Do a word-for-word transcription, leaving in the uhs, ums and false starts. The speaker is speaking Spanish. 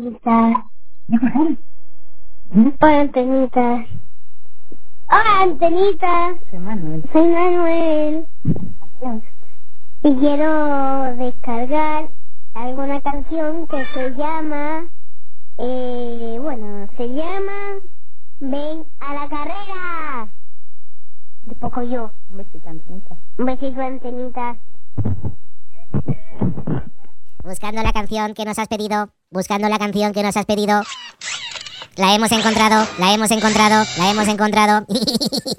Antenita. Hola, Antenita. Hola, Antenita. Soy Manuel. Soy Manuel. Y quiero descargar alguna canción que se llama... Eh, bueno, se llama... Ven a la carrera. De poco yo. Un besito, Antenita. Un besito, Antenita. Buscando la canción que nos has pedido, buscando la canción que nos has pedido. La hemos encontrado, la hemos encontrado, la hemos encontrado.